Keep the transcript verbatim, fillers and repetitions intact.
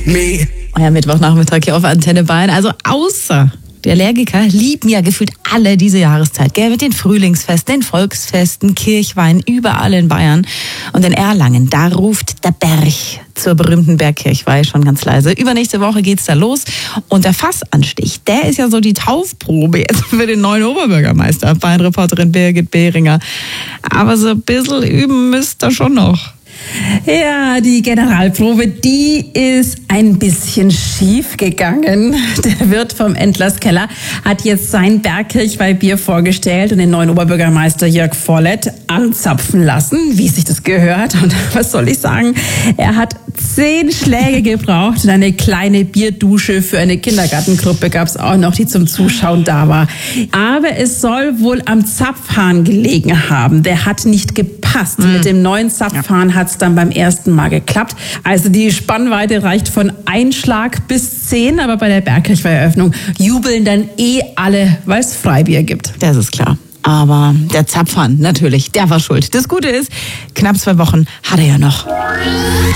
Me. Euer Mittwochnachmittag hier auf Antenne Bayern. Also außer die Allergiker lieben ja gefühlt alle diese Jahreszeit, gell? Mit den Frühlingsfesten, den Volksfesten, Kirchweih, überall in Bayern. Und in Erlangen, da ruft der Berg zur berühmten Bergkirchweih schon ganz leise. Übernächste Woche geht's da los. Und der Fassanstich, der ist ja so die Taufprobe jetzt für den neuen Oberbürgermeister. Bayern-Reporterin Birgit Behringer. Aber so ein bisschen üben müsst ihr schon noch. Ja, die Generalprobe, die ist ein bisschen schief gegangen. Der Wirt vom Endlers Keller hat jetzt sein Bergkirchweihbier vorgestellt und den neuen Oberbürgermeister Jörg Vollett anzapfen lassen, wie sich das gehört. Und was soll ich sagen? Er hat zehn Schläge gebraucht und eine kleine Bierdusche für eine Kindergartengruppe gab es auch noch, die zum Zuschauen da war. Aber es soll wohl am Zapfhahn gelegen haben. Der hat nicht gepasst. Mhm. Mit dem neuen Zapfhahn hat es dann beim ersten Mal geklappt. Also die Spannweite reicht von Einschlag bis zehn, aber bei der Bergkirchweiheröffnung jubeln dann eh alle, weil es Freibier gibt. Das ist klar. Aber der Zapfhahn, natürlich, der war schuld. Das Gute ist, knapp zwei Wochen hat er ja noch.